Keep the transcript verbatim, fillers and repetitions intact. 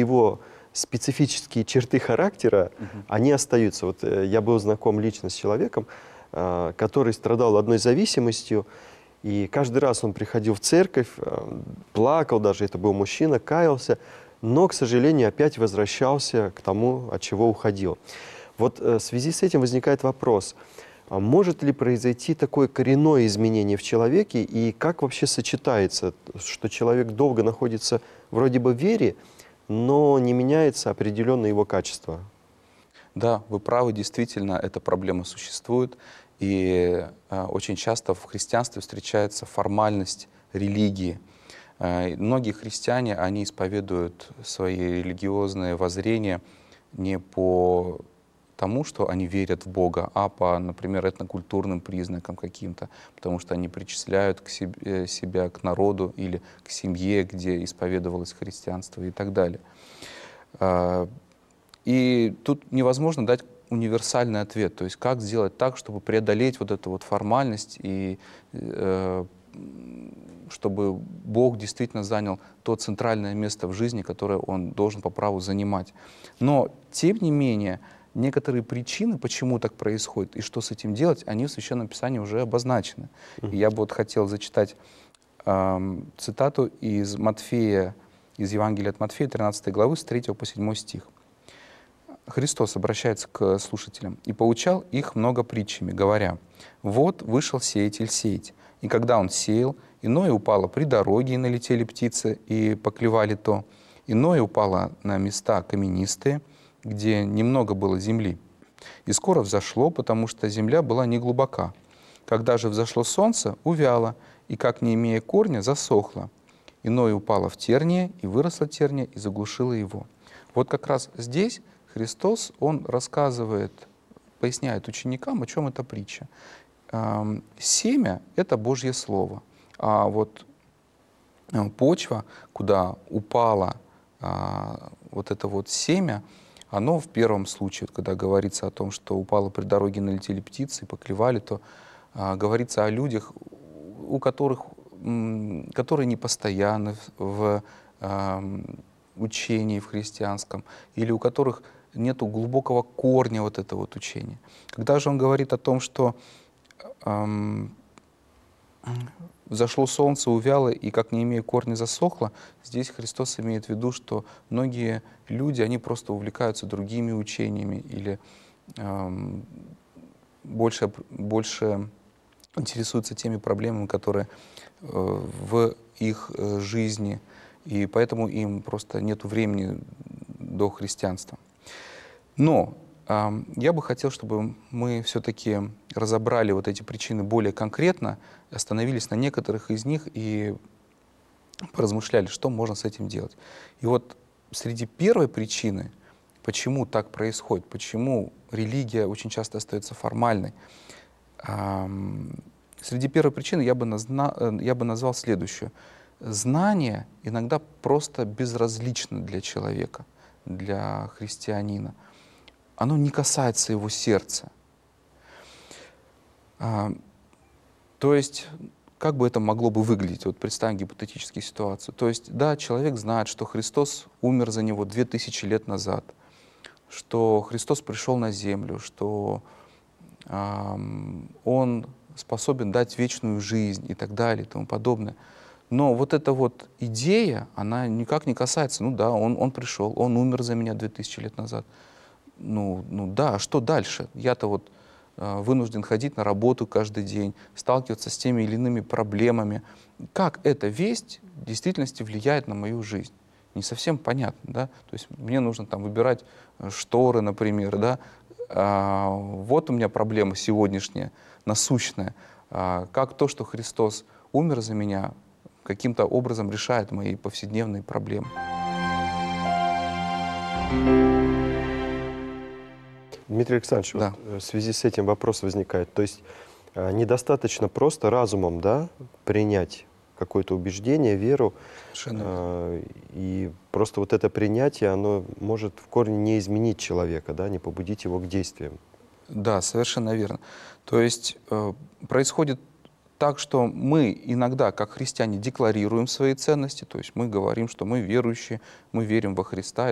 его специфические черты характера, угу. они остаются. Вот я был знаком лично с человеком, который страдал одной зависимостью, и каждый раз он приходил в церковь, плакал даже, это был мужчина, каялся, но, к сожалению, опять возвращался к тому, от чего уходил. Вот в связи с этим возникает вопрос, а может ли произойти такое коренное изменение в человеке, и как вообще сочетается, что человек долго находится вроде бы в вере, но не меняется определенное его качество? Да, вы правы, действительно, эта проблема существует. И э, очень часто в христианстве встречается формальность религии. Э, многие христиане, они исповедуют свои религиозные воззрения не по тому, что они верят в Бога, а по, например, этнокультурным признакам каким-то, потому что они причисляют к себе, себя к народу или к семье, где исповедовалось христианство и так далее. Э, и тут невозможно дать универсальный ответ, то есть как сделать так, чтобы преодолеть вот эту вот формальность и э, чтобы Бог действительно занял то центральное место в жизни, которое Он должен по праву занимать. Но, тем не менее, некоторые причины, почему так происходит и что с этим делать, они в Священном Писании уже обозначены. И я бы вот хотел зачитать э, цитату из Матфея, из Евангелия от Матфея, тринадцатой главы, с третьего по седьмой стих. Христос обращается к слушателям и поучал их много притчами, говоря: «Вот вышел сеятель сеять, и когда он сеял, иное упало при дороге, и налетели птицы, и поклевали то, иное упало на места каменистые, где немного было земли, и скоро взошло, потому что земля была неглубока. Когда же взошло солнце, увяло, и, как не имея корня, засохло. Иное упало в терние, и выросла терния, и заглушила его». Вот как раз здесь Христос, Он рассказывает, поясняет ученикам, о чем эта притча. Семя — это Божье Слово, а вот почва, куда упало вот это вот семя, оно в первом случае, когда говорится о том, что упало при дороге, налетели птицы и поклевали, то говорится о людях, у которых, которые не постоянны в учении в христианском, или у которых нету глубокого корня вот этого вот учения. Когда же он говорит о том, что эм, взошло солнце, увяло, и, как не имея корня, засохло, здесь Христос имеет в виду, что многие люди, они просто увлекаются другими учениями или эм, больше, больше интересуются теми проблемами, которые э, в их э, жизни, и поэтому им просто нет времени до христианства. Но э, я бы хотел, чтобы мы все-таки разобрали вот эти причины более конкретно, остановились на некоторых из них и поразмышляли, что можно с этим делать. И вот среди первой причины, почему так происходит, почему религия очень часто остается формальной, э, среди первой причины я бы, назна, я бы назвал следующую. Знание иногда просто безразлично для человека, для христианина. Оно не касается его сердца. А, то есть, как бы это могло бы выглядеть? Вот представим гипотетическую ситуацию. То есть, да, человек знает, что Христос умер за него две тысячи лет назад, что Христос пришел на землю, что а, Он способен дать вечную жизнь и так далее и тому подобное. Но вот эта вот идея, она никак не касается, ну да, он, он пришел, он умер за меня две тысячи лет назад. Ну, ну да, а что дальше? Я-то вот э, вынужден ходить на работу каждый день, сталкиваться с теми или иными проблемами. Как эта весть в действительности влияет на мою жизнь? Не совсем понятно, да? То есть мне нужно там выбирать шторы, например, да? А, вот у меня проблема сегодняшняя, насущная. А, как то, что Христос умер за меня, каким-то образом решает мои повседневные проблемы. Дмитрий Александрович, Да. вот в связи с этим вопрос возникает. То есть э, недостаточно просто разумом, да, принять какое-то убеждение, веру, э, и просто вот это принятие, оно может в корне не изменить человека, да, не побудить его к действиям. Да, совершенно верно. То есть э, происходит так, что мы иногда, как христиане, декларируем свои ценности, то есть мы говорим, что мы верующие, мы верим во Христа.